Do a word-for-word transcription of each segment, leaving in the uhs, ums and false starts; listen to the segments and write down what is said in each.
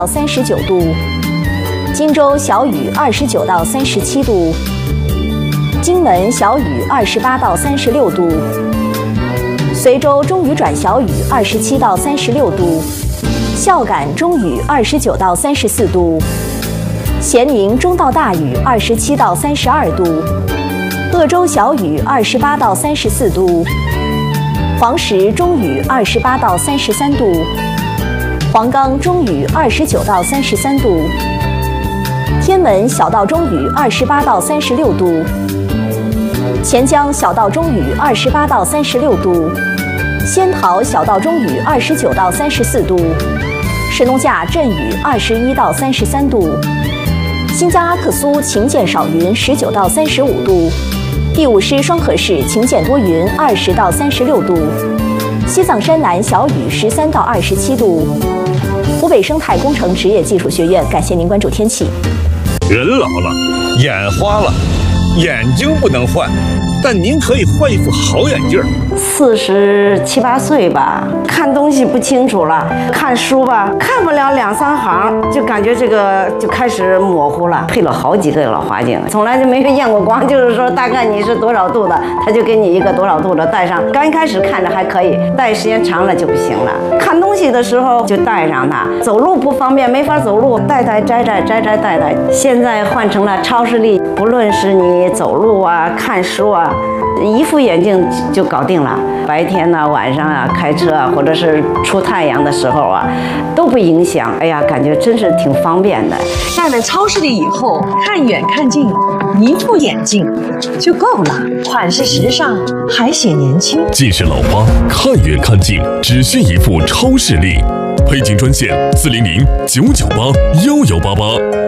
三十九度，荆州小雨二十九到三十七度，荆门小雨二十八到三十六度，随州中雨转小雨二十七到三十六度，孝感中雨二十九到三十四度，咸宁中到大雨二十七到三十二度，鄂州小雨二十八到三十四度，黄石中雨二十八到三十三度，黄冈中雨二十九到三十三度，天门小到中雨二十八到三十六度，钱江小到中雨二十八到三十六度，仙桃小到中雨二十九到三十四度，神农架阵雨二十一到三十三度，新疆阿克苏晴见少云十九到三十五度，第五师双河市晴见多云二十到三十六度，西藏山南小雨十三到二十七度。湖北生态工程职业技术学院感谢您关注天气。 人老了，眼花了，眼睛不能换，但您可以换一副好眼镜。 四十七八岁吧，看东西不清楚了，看书吧，看不了两三行，就感觉这个就开始模糊了。配了好几个老花镜，从来就没有验过光，就是说大概你是多少度的，他就给你一个多少度的戴上。刚一开始看着还可以，戴时间长了就不行了。看东西的时候就戴上它，走路不方便，没法走路，戴戴摘摘摘摘戴戴。现在换成了超视力，不论是你走路啊、看书啊，一副眼镜就搞定了。白天呢、啊、晚上啊，开车啊，或者是出太阳的时候啊，都不影响。哎呀，感觉真是挺方便的。 戴了超视力以后，看远看近，一副眼镜就够了，款式时尚，还显年轻。 近视老花，看远看近，只需一副超视力。配镜专线：四零零九九八幺幺八八。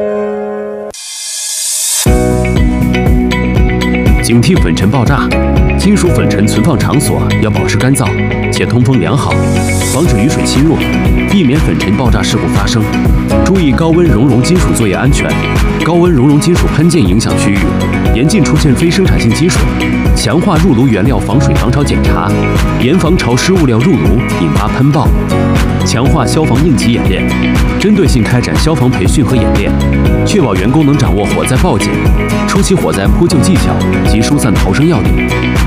警惕粉尘爆炸，金属粉尘存放场所要保持干燥且通风良好，防止雨水侵入，避免粉尘爆炸事故发生。注意高温熔融金属作业安全，高温熔融金属喷溅影响区域，严禁出现非生产性积水，强化入炉原料防水防潮检查，严防潮湿物料入炉引发喷爆。强化消防应急演练，针对性开展消防培训和演练，确保员工能掌握火灾报警、初期火灾扑救技巧及疏散逃生要领。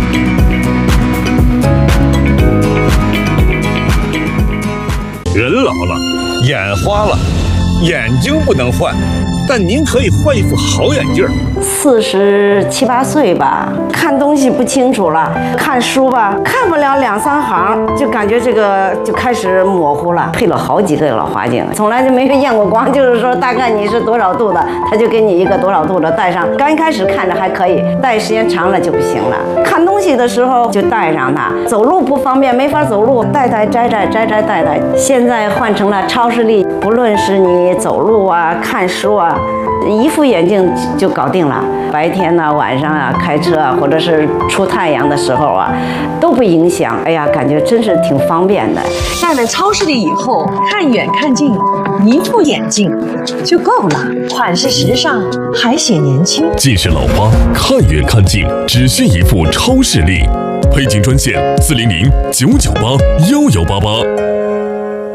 人老了，眼花了，眼睛不能换，但您可以换一副好眼镜。 四十七八岁吧，看东西不清楚了，看书吧，看不了两三行，就感觉这个就开始模糊了。配了好几个老花镜，从来就没有验过光，就是说大概你是多少度的，他就给你一个多少度的戴上。刚一开始看着还可以，戴时间长了就不行了。看东西的时候就戴上它，走路不方便，没法走路，戴戴摘摘摘摘戴戴。现在换成了超视力，不论是你走路啊、看书啊，一副眼镜就搞定了。白天呢、啊、晚上啊，开车啊，或者是出太阳的时候啊，都不影响。哎呀，感觉真是挺方便的。 戴了超视力以后，看远看近，一副眼镜就够了，款式时尚，还显年轻。 近视老花，看远看近，只需一副超视力。配镜专线：四零零九九八幺幺八八。